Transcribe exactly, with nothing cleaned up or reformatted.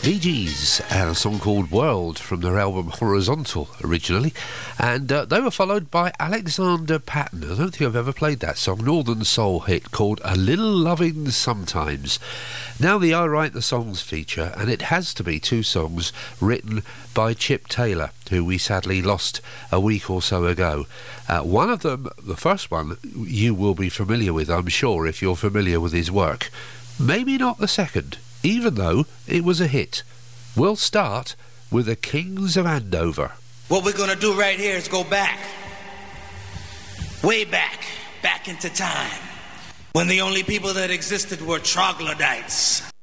Bee Gees and a song called World from their album Horizontal originally, and uh, they were followed by Alexander Patton. I don't think I've ever played that song, Northern Soul hit called A Little Lovin' Sometimes. Now the I Write the Songs feature, and it has to be two songs written by Chip Taylor, who we sadly lost a week or so ago. Uh, one of them, the first one, you will be familiar with, I'm sure, if you're familiar with his work. Maybe not the second, even though it was a hit. We'll start with the Kings of Andover. What we're going to do right here is go back, way back, back into time, when the only people that existed were troglodytes.